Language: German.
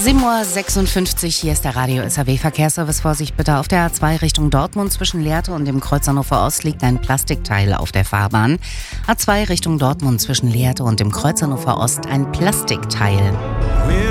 7:56 Uhr, hier ist der Radio SAW Verkehrsservice. Vorsicht bitte auf der A2 Richtung Dortmund zwischen Lehrte und dem Kreuz Hannover Ost liegt ein Plastikteil auf der Fahrbahn. A2 Richtung Dortmund zwischen Lehrte und dem Kreuz Hannover Ost ein Plastikteil.